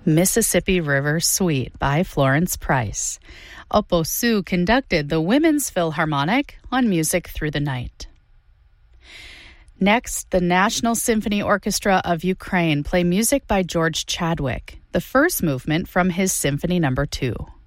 Mississippi River Suite by Florence Price. Oppo Su conducted the Women's Philharmonic on Music Through the Night. Next, the National Symphony Orchestra of Ukraine play music by George Chadwick, the first movement from his Symphony No. 2.